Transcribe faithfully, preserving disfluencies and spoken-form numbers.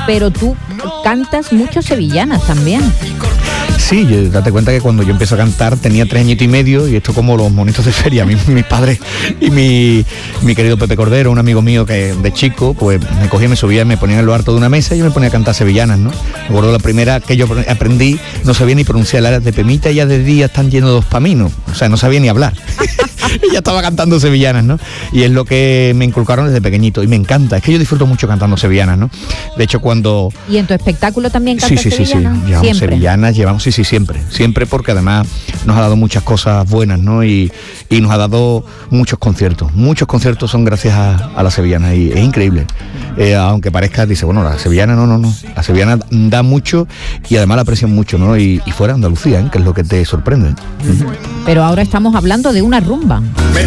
pero tú cantas mucho sevillanas también. Sí, yo, date cuenta que cuando yo empecé a cantar tenía tres añitos y medio, y esto como los monitos de feria. Mi, mis padres y mi, mi querido Pepe Cordero, un amigo mío que de chico, pues me cogía, me subía, me ponía en lo alto de una mesa y yo me ponía a cantar sevillanas, ¿no? Me acuerdo la primera que yo aprendí, no sabía ni pronunciar la de Pemita ya de día están llenos dos paminos, o sea, no sabía ni hablar. Y ya estaba cantando sevillanas, ¿no? Y es lo que me inculcaron desde pequeñito y me encanta, es que yo disfruto mucho cantando sevillanas, ¿no? De hecho, cuando... ¿Y en tu espectáculo también cantas sí, sí, sevillanas? Sí, sí, llevamos ¿Siempre? sevillanas, llevamos, sí, sí, siempre, siempre, porque además nos ha dado muchas cosas buenas, ¿no? Y, y nos ha dado muchos conciertos, muchos conciertos son gracias a, a la sevillana y es increíble. Eh, aunque parezca, dice, bueno, la sevillana no, no, no, la sevillana da mucho y además la aprecian mucho, ¿no? Y, y fuera de Andalucía, ¿eh? Que es lo que te sorprende. Pero ahora estamos hablando de una rumba.